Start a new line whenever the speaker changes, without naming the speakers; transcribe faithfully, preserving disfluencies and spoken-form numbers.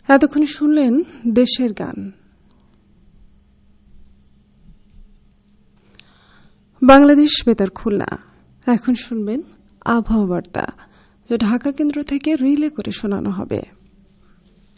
এতক্ষণ শুনলেন দেশের গান। বাংলাদেশ বেতার খুলনা। এখন শুনবেন আবহাওয়া বার্তা, যা ঢাকা কেন্দ্র থেকে রিলে করে শোনানো হবে।